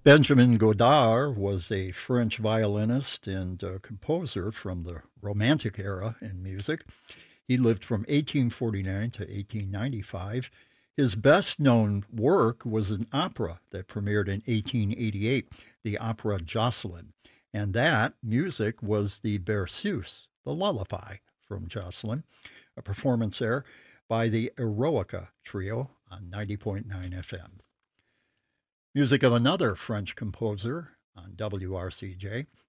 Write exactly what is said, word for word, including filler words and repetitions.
Benjamin Godard was a French violinist and uh, composer from the Romantic era in music. He lived from eighteen forty-nine to eighteen ninety-five. His best known work was an opera that premiered in eighteen eighty-eight, the opera Jocelyn. And that music was the Berceuse, the lullaby from Jocelyn, a performance there by the Eroica Trio on ninety point nine F M. Music of another French composer on W R C J,